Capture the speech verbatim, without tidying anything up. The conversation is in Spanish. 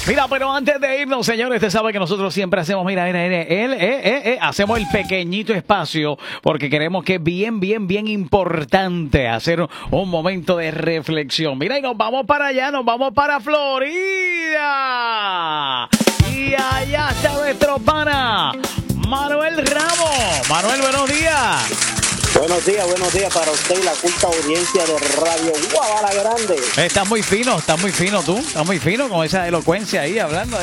Mira, pero antes de irnos, señores, usted sabe que nosotros siempre hacemos, mira, mira, mira, él, eh, eh, eh, hacemos el pequeñito espacio porque queremos que es bien, bien, bien importante hacer un momento de reflexión. Mira, y nos vamos para allá, nos vamos para Florida. Y allá está nuestro pana, Manuel Ramos. Manuel, buenos días. Buenos días, buenos días para usted y la culta audiencia de Radio Guabala Grande. Estás muy fino, estás muy fino tú, estás muy fino con esa elocuencia ahí hablando.